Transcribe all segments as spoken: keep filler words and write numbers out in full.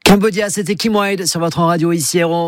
Cambodia, c'était Kim Wilde sur votre radio ici Héros.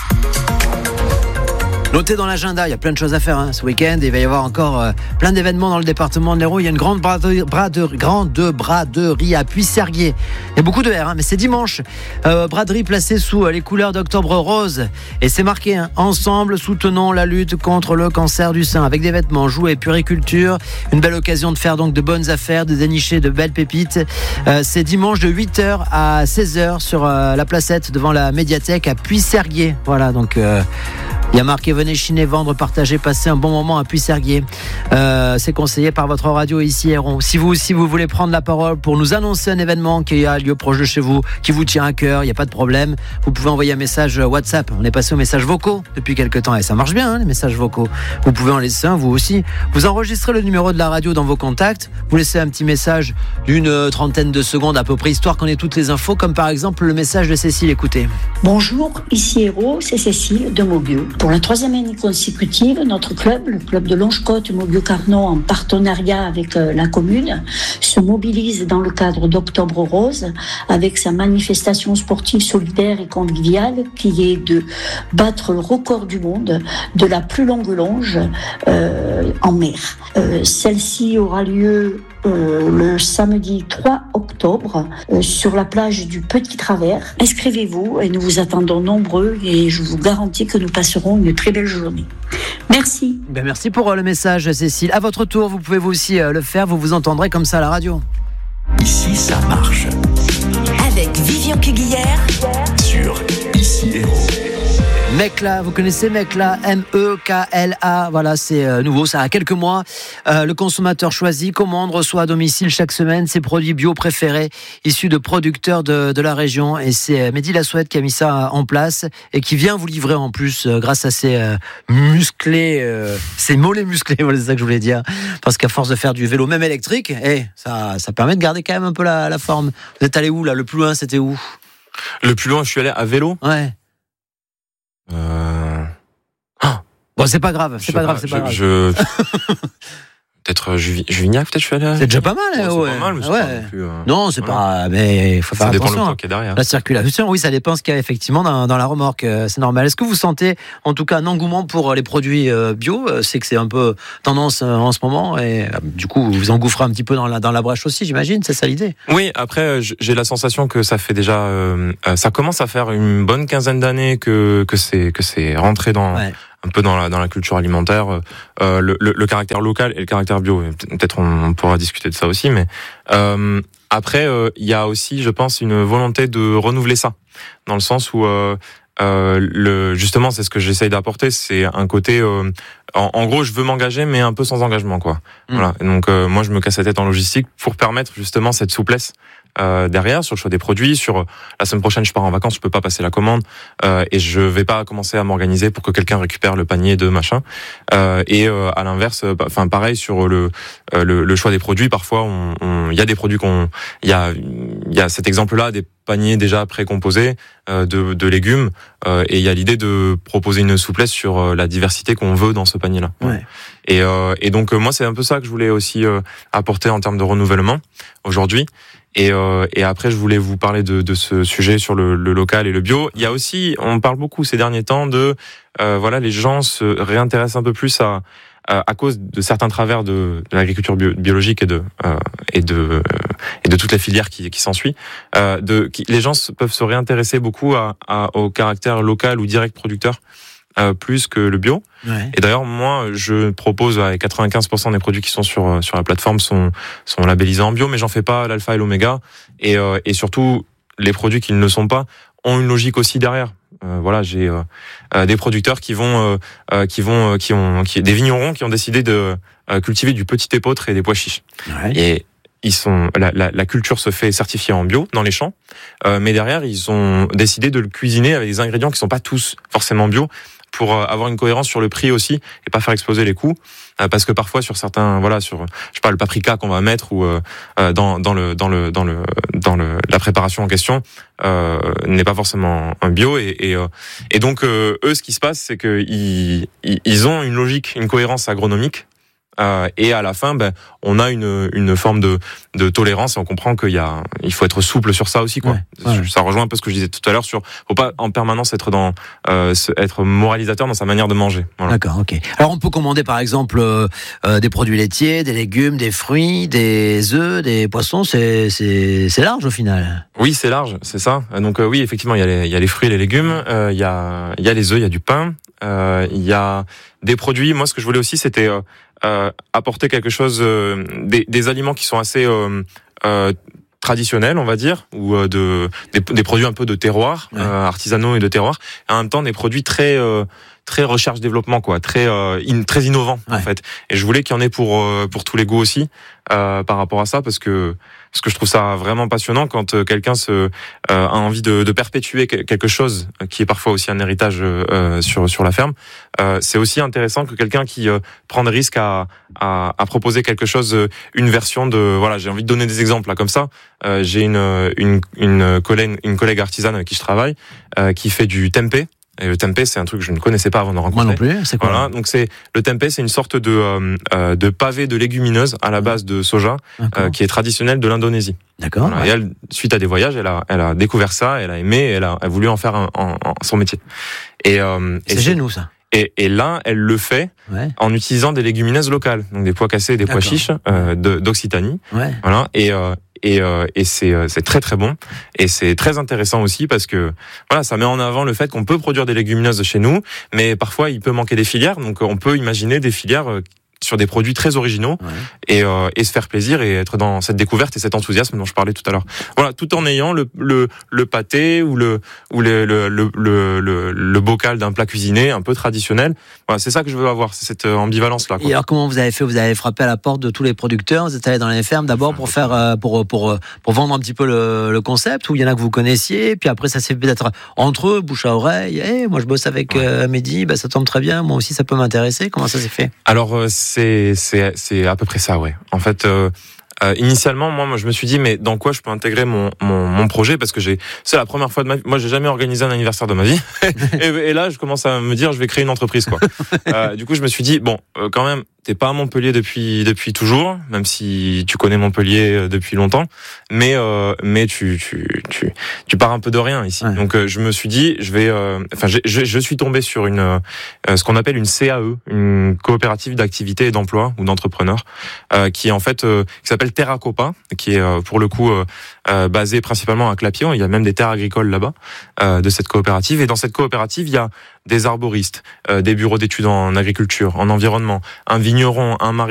Notez dans l'agenda, il y a plein de choses à faire hein, ce week-end. Il va y avoir encore euh, plein d'événements dans le département de l'Hérault. Il y a une grande braderie, braderie, grande braderie à Puy-Serguier. Il y a beaucoup de R, hein, mais c'est dimanche. Euh, braderie placée sous euh, les couleurs d'Octobre Rose. Et c'est marqué, hein, ensemble, soutenons la lutte contre le cancer du sein. Avec des vêtements, jouets, puriculture. Une belle occasion de faire donc de bonnes affaires, de dénicher de belles pépites. Euh, c'est dimanche de huit heures à seize heures sur euh, la placette devant la médiathèque à Puy-Serguier. Voilà, donc... Euh, il y a marqué venez chiner, vendre, partager, passer un bon moment à Puy-Serguier. Euh, c'est conseillé par votre radio ici Héron. Si vous aussi vous voulez prendre la parole pour nous annoncer un événement qui a lieu proche de chez vous, qui vous tient à cœur, il n'y a pas de problème. Vous pouvez envoyer un message WhatsApp. On est passé aux messages vocaux depuis quelques temps et ça marche bien hein, les messages vocaux. Vous pouvez en laisser un vous aussi. Vous enregistrez le numéro de la radio dans vos contacts. Vous laissez un petit message d'une trentaine de secondes à peu près, histoire qu'on ait toutes les infos, comme par exemple le message de Cécile. Écoutez. Bonjour, ici Héros, c'est Cécile de Maubieu. Pour la troisième année consécutive, notre club, le club de Longe-Côte Maubieu-Carnon, en partenariat avec euh, la commune, se mobilise dans le cadre d'Octobre Rose avec sa manifestation sportive solidaire et conviviale qui est de battre le record du monde de la plus longue longe euh, en mer. Euh, celle-ci aura lieu Euh, le samedi trois octobre euh, sur la plage du Petit Travers. Inscrivez-vous et nous vous attendons nombreux et je vous garantis que nous passerons une très belle journée. Merci. Ben merci pour euh, le message Cécile. À votre tour, vous pouvez vous aussi euh, le faire, vous vous entendrez comme ça à la radio. Ici ça marche. Avec Vivian Cuguière Sur Ici Héros. Mekla, vous connaissez Mekla, M E K L A, voilà, c'est euh, nouveau, ça a quelques mois. Euh, le consommateur choisit, commande, reçoit à domicile chaque semaine ses produits bio préférés, issus de producteurs de, de la région. Et c'est Mehdi Lassouette qui a mis ça en place et qui vient vous livrer en plus euh, grâce à ses euh, musclés, euh, ses mollets musclés, voilà, c'est ça que je voulais dire. Parce qu'à force de faire du vélo, même électrique, hey, ça, ça permet de garder quand même un peu la, la forme. Vous êtes allé où là? Le plus loin, c'était où? Le plus loin, je suis allé à vélo. Ouais. Euh... Oh. Bon, c'est pas grave, c'est pas, pas grave, c'est je, pas grave. Je... peut-être Juvignac, peut-être je suis allé. À... C'est déjà pas mal, hein, bon, ouais. C'est pas mal, mais c'est ouais. pas non plus. Euh... Non, c'est voilà. pas. Mais il faut faire ça attention. Ça dépend le temps qu'il y a derrière. La circulation, oui, ça dépend ce qu'il y a effectivement dans, dans la remorque. Euh, c'est normal. Est-ce que vous sentez, en tout cas, un engouement pour les produits euh, bio? C'est que c'est un peu tendance euh, en ce moment, et euh, du coup, vous vous engouffrez un petit peu dans la dans la brèche aussi, j'imagine. C'est ça l'idée. Oui. Après, j'ai la sensation que ça fait déjà, euh, ça commence à faire une bonne quinzaine d'années que que c'est que c'est rentré dans. Ouais. Un peu dans la dans la culture alimentaire, euh, le, le, le caractère local et le caractère bio. Peut-être on, on pourra discuter de ça aussi, mais euh, après il euh, y a aussi, je pense, une volonté de renouveler ça, dans le sens où euh, euh, le justement c'est ce que j'essaye d'apporter, c'est un côté euh, en, en gros je veux m'engager mais un peu sans engagement quoi. Mmh. Voilà. Et donc euh, moi je me casse la tête en logistique pour permettre justement cette souplesse. Euh, derrière sur le choix des produits, sur euh, la semaine prochaine je pars en vacances, je peux pas passer la commande euh, et je vais pas commencer à m'organiser pour que quelqu'un récupère le panier de machin euh, et euh, à l'inverse, enfin euh, pareil sur le, euh, le le choix des produits. Parfois on il y a des produits qu'on il y a il y a cet exemple là des paniers déjà précomposés euh, de de légumes euh, et il y a l'idée de proposer une souplesse sur euh, la diversité qu'on veut dans ce panier là. Ouais. Et euh, et donc euh, moi c'est un peu ça que je voulais aussi euh, apporter en termes de renouvellement aujourd'hui. Et, euh, et après, je voulais vous parler de, de ce sujet sur le, le local et le bio. Il y a aussi, on parle beaucoup ces derniers temps de, euh, voilà, les gens se réintéressent un peu plus à, à, à cause de certains travers de, de l'agriculture bio, biologique et de euh, et de euh, et de toute la filière qui, qui s'ensuit. Euh, de, qui, les gens peuvent se réintéresser beaucoup à, à, au caractère local ou direct producteur. Euh, plus que le bio. Ouais. Et d'ailleurs, moi, je propose à quatre-vingt-quinze pour cent des produits qui sont sur sur la plateforme sont sont labellisés en bio, mais j'en fais pas l'alpha et l'oméga. Et euh, et surtout, les produits qui ne le sont pas ont une logique aussi derrière. Euh, voilà, j'ai euh, des producteurs qui vont euh, qui vont qui ont qui des vignerons qui ont décidé de euh, cultiver du petit épeautre et des pois chiches. Ouais. Et ils sont la, la, la culture se fait certifier en bio dans les champs, euh, mais derrière ils ont décidé de le cuisiner avec des ingrédients qui sont pas tous forcément bio, pour avoir une cohérence sur le prix aussi et pas faire exploser les coûts, parce que parfois sur certains voilà sur je sais pas le paprika qu'on va mettre ou euh, dans dans le dans le dans le dans le la préparation en question euh, n'est pas forcément un bio et et, et donc euh, eux ce qui se passe c'est que ils ils ont une logique, une cohérence agronomique Euh, et à la fin, ben, on a une, une forme de, de tolérance et on comprend qu'il y a, il faut être souple sur ça aussi, quoi. Ouais, ouais. Ça rejoint un peu ce que je disais tout à l'heure sur, faut pas en permanence être dans, euh, être moralisateur dans sa manière de manger. Voilà. D'accord, ok. Alors on peut commander par exemple euh, euh, des produits laitiers, des légumes, des fruits, des œufs, des poissons. C'est c'est c'est large au final. Oui, c'est large, c'est ça. Donc euh, oui, effectivement, il y a les, il y a les fruits et les légumes, euh, il y a, il y a les œufs, il y a du pain, euh, il y a des produits. Moi, ce que je voulais aussi, c'était euh, euh, apporter quelque chose, euh, des, des aliments qui sont assez euh, euh, traditionnels, on va dire, ou euh, de des, des produits un peu de terroir, ouais. euh, artisanaux et de terroir, et en même temps des produits très euh, très recherche développement, quoi, très euh, in, très innovants, ouais. en fait. Et je voulais qu'il y en ait pour euh, pour tous les goûts aussi, euh, par rapport à ça, parce que parce que je trouve ça vraiment passionnant quand euh, quelqu'un se euh, a envie de, de perpétuer quelque chose qui est parfois aussi un héritage euh, sur sur la ferme. Euh, c'est aussi intéressant que quelqu'un qui euh, prend des risques à, à à proposer quelque chose, une version de voilà. J'ai envie de donner des exemples là comme ça. Euh, j'ai une une une collègue une collègue artisane avec qui je travaille euh, qui fait du tempeh. Et le tempeh, c'est un truc que je ne connaissais pas avant de rencontrer. Moi non plus, c'est quoi? Voilà, donc c'est le tempeh, c'est une sorte de euh, de pavé de légumineuse à la base de soja, euh, qui est traditionnel de l'Indonésie. D'accord. Voilà, ouais. Et elle, suite à des voyages, elle a elle a découvert ça, elle a aimé, et elle a, elle a voulu en faire un, en, en son métier. Et, euh, c'est chez nous ça. Et, et là, elle le fait ouais. en utilisant des légumineuses locales, donc des pois cassés, des D'accord. pois chiches euh, de, d'Occitanie. Ouais. Voilà, et euh, et, euh, et c'est c'est très très bon et c'est très intéressant aussi parce que voilà, ça met en avant le fait qu'on peut produire des légumineuses chez nous, mais parfois il peut manquer des filières, donc on peut imaginer des filières euh, sur des produits très originaux ouais. et, euh, et se faire plaisir et être dans cette découverte et cet enthousiasme dont je parlais tout à l'heure. Voilà, tout en ayant le le, le pâté ou le ou le le le, le, le, le bocal d'un plat cuisiné un peu traditionnel. Voilà, c'est ça que je veux avoir, c'est cette ambivalence là. Et alors comment vous avez fait? Vous avez frappé à la porte de tous les producteurs, vous êtes allé dans les fermes d'abord pour faire pour pour pour vendre un petit peu le, le concept, ou il y en a que vous connaissiez, puis après ça s'est peut-être entre eux, bouche à oreille. Hey, moi je bosse avec ouais. euh, Mehdi, bah ça tombe très bien, moi aussi ça peut m'intéresser. Comment ça s'est fait? Alors euh, c'est c'est c'est à peu près ça, ouais. En fait, euh, euh, initialement, moi, moi, je me suis dit, mais dans quoi je peux intégrer mon mon, mon projet, parce que j'ai c'est la première fois de ma vie. Moi, j'ai jamais organisé un anniversaire de ma vie, et, et là, je commence à me dire, je vais créer une entreprise, quoi. euh, du coup, je me suis dit, bon, euh, quand même, t'es pas à Montpellier depuis depuis toujours, même si tu connais Montpellier depuis longtemps, mais euh, mais tu tu tu tu pars un peu de rien ici. Ouais. Donc euh, je me suis dit, je vais, enfin, euh, je je suis tombé sur une euh, ce qu'on appelle une C A E, une coopérative d'activité et d'emploi ou d'entrepreneurs, euh, qui est en fait euh, qui s'appelle Terra Copa, qui est euh, pour le coup euh, euh, basée principalement à Clapion. Il y a même des terres agricoles là-bas euh, de cette coopérative, et dans cette coopérative, il y a des arboristes, euh, des bureaux d'études en agriculture, en environnement, un vigneron, un maraîcher.